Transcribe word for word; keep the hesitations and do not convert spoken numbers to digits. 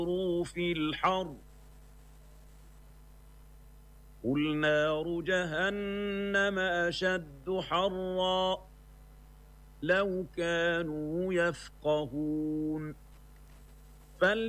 في الحر قل نار جهنم أشد حرا لو كانوا يفقهون